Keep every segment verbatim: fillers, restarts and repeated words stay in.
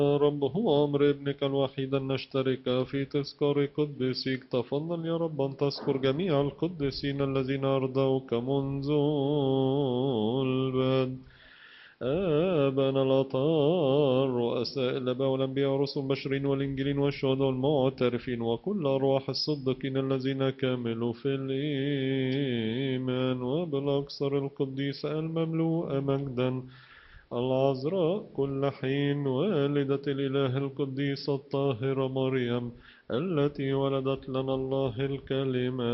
رب هو أمر ابنك الوحيد أن نشترك في تذكار قدسك. تفضل يا رب أن تذكر جميع القديسين الذين أرضوك منذ البدء، آبانا الأطهار، رؤساء الآباء والأنبياء والرسل البشرين والإنجيلين والشهداء والمعترفين، وكل أرواح الصديقين الذين كملوا في الإيمان، وبالأكثر القديسة المملوءة مجدا العذراء كل حين، والدة الإله القديسة الطاهرة مريم التي ولدت لنا الله الكلمة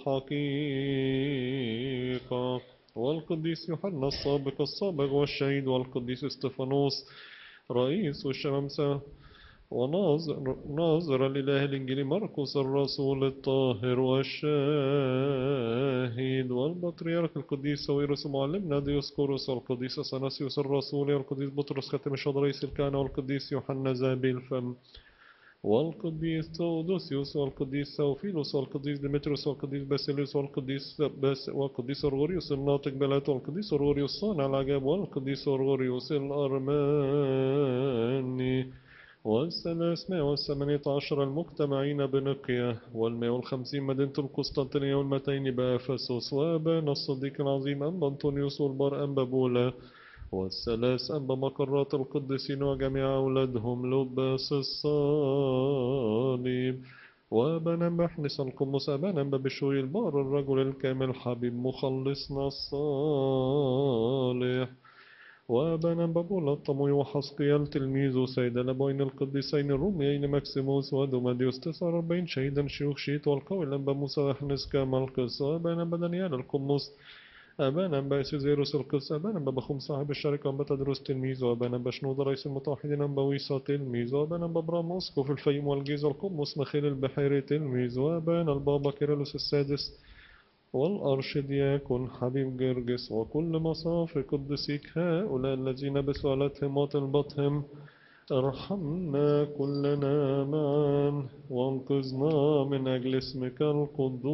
بالحقيقة، والقديس يوحنا السابق السابق والشهيد، والقديس استفانوس رئيس الشمامسة، وناظر ناظر الإله الإنجيلي مرقس الرسول الطاهر والشاهد، والبطريرك القديس ساويرس معلمنا ديوسكوروس، والقديس أثناسيوس الرسول، والقديس بطرس خاتم الشهداء رئيس الكهنة، والقديس يوحنا ذهبي الفم، والقديس تودوسيوس، والقديس سوفيلوس، والقديس ديمتريوس، والقديس باسيليوس، والقديس باس والقديس أرغوريوس الناطق بلات، والقديس أرغوريوس صانع العجائب، والقديس أرغوريوس الأرماني، والثلاثمائة والثمانية عشر المجتمعين بنقية، والمائة والخمسين مدينة القسطنطينية، والمتين بأفسس، وأبانا الصديق العظيم أنبا أنطونيوس والبار أنبا بولا، والثلاث أنبا مقرات القديسين وجميع أولادهم لباس الصليب، وأبانا بحنس القمص، أبانا بشوي البار الرجل الكامل حبيب مخلصنا الصالح، وأبانا بابولا الطموي وحسقيال تلميذ سيد الأبوين القديسين الروميين ماكسيموس ودوماديوس تسعة وأربعين شهيدا شيوخ شيت، والقوي الأنبا موسى وحنس كمالقس، وأبانا بدنيال القمص، أبانا بأسيزيروس القس، أبانا بخوم صاحب الشركة، أنبا تدرس تلميذ، وأبانا بشنود رئيس المتوحدين، أنبا ويسا تلميذ، وأبانا ببرام أسقف الفيم والجيزة القمص مخيل البحيري تلميذ، وأبانا البابا كيرلس السادس والأرشدياكون حبيب جرجس، وكل مصاف قدسيك هؤلاء الذين بسؤالتهم وطلبتهم ارحمنا كلنا معا، وانقذنا من أجل اسمك القدوس.